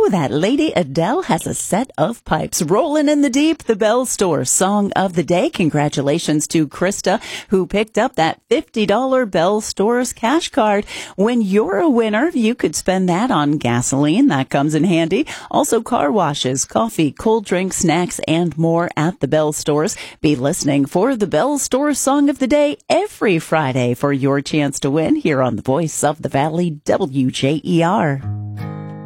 that Lady Adele has a set of pipes. Rolling in the Deep, the Bell Store Song of the Day. Congratulations to Krista, who picked up that $50 Bell Store's cash card. When you're a winner, you could spend that on gasoline. That comes in handy. Also, car washes, coffee, cold drinks, snacks, and more at the Bell Stores. Be listening for the Bell Store Song of the Day every Friday for your chance to win here on the Voice of the Valley, WJER.